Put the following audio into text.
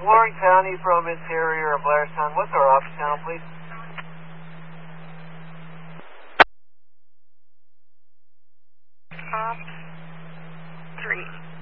Warren County from interior of Blairstown. What's our office channel, please? Ops 3.